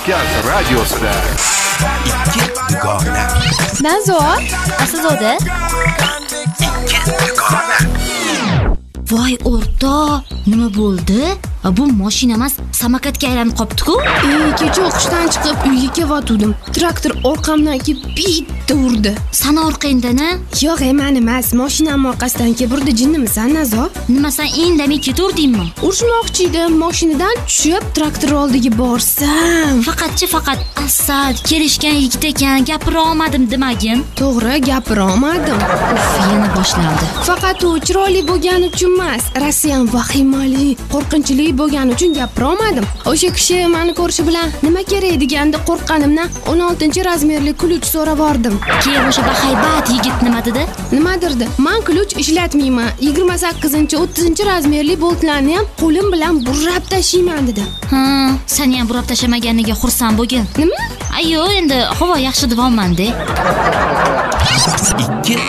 Markaz radiosida ikki dugona. Nazo, Aslzoda. Voy o'rta, nima bo'ldi? Bu mashina emas, samokatga aylanib qopti-ku. Kecha o'qishdan chiqib uyga kelayotgandim. Traktor orqamdan kelib bitta urdi. Sana orqangdan-a? Yo'q, men emas, mashinam orqasidan kelib urdi. Jinnimisan, Nazo? Nima sen indamay keturdingmi? Urishmoqchi edim, mashinadan tushib traktor oldiga borsam. Faqat Asad kelishgan yigit ekan, gapira olmadim demagin. To'g'ri, gapira olmadim. Yana boshlandi. Faqat u chiroyli bo'lgani uchun emas, Rossiyan vahimali, qo'rqinchli bo'lgani uchun gapira olmadim. O'sha kishi meni ko'rishi bilan nima kerak deganda qo'rqqanimdan 16-razmerli kuch so'rab bordim. Keyin o'sha bahaybat yigit nima dedi? Nima derdi? Men kuch ishlatmayman. 28-30-razmerli boltlarni ham qo'lim bilan burrab tashiyman dedi. Sen ham burrab tashamaganiga xursand bo'lgin. Nima? Ayyo, endi havo yaxshi devomman-da. Ikki